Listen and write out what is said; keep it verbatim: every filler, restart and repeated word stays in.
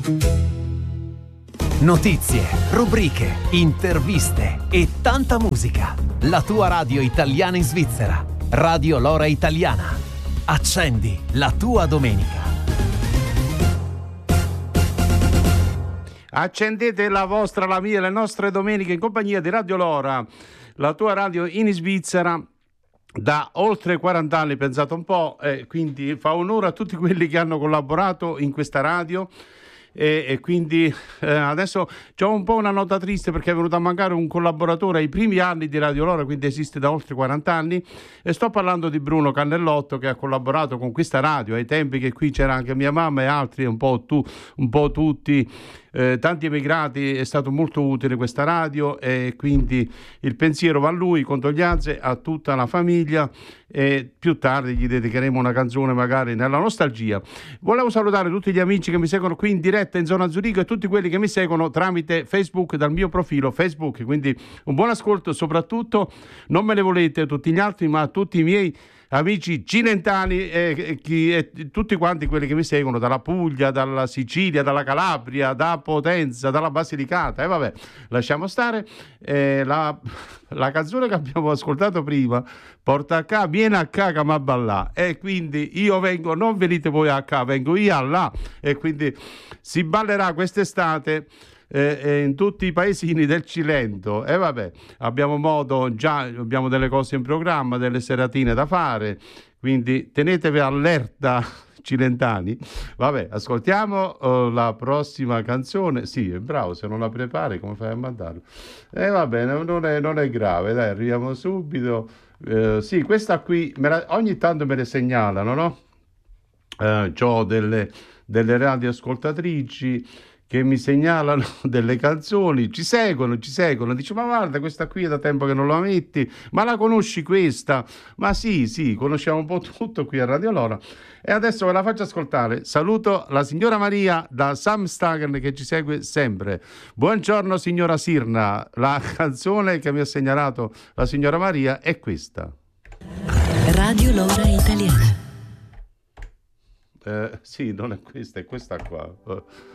Notizie, rubriche, interviste e tanta musica. La tua radio italiana in Svizzera. Radio Lora Italiana. Accendi la tua domenica. Accendete la vostra, la mia, le nostre domeniche in compagnia di Radio Lora, la tua radio in Svizzera da oltre quaranta anni, pensate un po', eh, quindi fa onore a tutti quelli che hanno collaborato in questa radio. E, e quindi eh, adesso c'è un po' una nota triste perché è venuto a mancare un collaboratore ai primi anni di Radio Lora, quindi esiste da oltre quaranta anni, e sto parlando di Bruno Cannellotto, che ha collaborato con questa radio ai tempi che qui c'era anche mia mamma e altri, un po' tu, un po' tutti, eh, tanti emigrati. È stato molto utile questa radio e quindi il pensiero va a lui, condoglianze a tutta la famiglia, e più tardi gli dedicheremo una canzone magari nella nostalgia. Volevo salutare tutti gli amici che mi seguono qui in diretta in zona Zurigo e tutti quelli che mi seguono tramite Facebook dal mio profilo Facebook, quindi un buon ascolto. Soprattutto non me ne volete tutti gli altri, ma a tutti i miei amici cilentani e, e, chi, e tutti quanti quelli che mi seguono dalla Puglia, dalla Sicilia, dalla Calabria, da Potenza, dalla Basilicata. E vabbè, lasciamo stare. Eh, la, la canzone che abbiamo ascoltato prima porta a ca, viene a ca che mi ballà, e quindi io vengo, non venite voi a ca, vengo io a là, e quindi si ballerà quest'estate Eh, in tutti i paesini del Cilento. E vabbè, abbiamo modo, già abbiamo delle cose in programma, delle seratine da fare, quindi tenetevi allerta cilentani. Vabbè, ascoltiamo uh, la prossima canzone. Sì, è bravo, se non la prepari come fai a mandarlo? E eh, va bene, non è, non è grave, dai, arriviamo subito. Uh, sì, questa qui me la, ogni tanto me le segnalano, no? Uh, c'ho delle, delle radioascoltatrici che mi segnalano delle canzoni, ci seguono, ci seguono, dice: ma guarda, questa qui è da tempo che non la metti, ma la conosci questa? Ma sì, sì, conosciamo un po' tutto qui a Radio Lora. E adesso ve la faccio ascoltare. Saluto la signora Maria da Samstagen che ci segue sempre. Buongiorno signora Sirna, la canzone che mi ha segnalato la signora Maria è questa. Radio Lora Italiana. Eh, sì, non è questa, è questa qua.